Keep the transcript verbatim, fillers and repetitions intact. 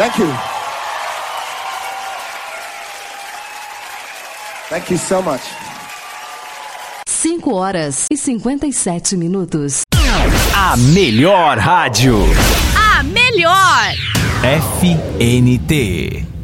Thank you. Thank you so much. cinco horas e cinquenta e sete minutos. A melhor rádio. A melhor. F N T.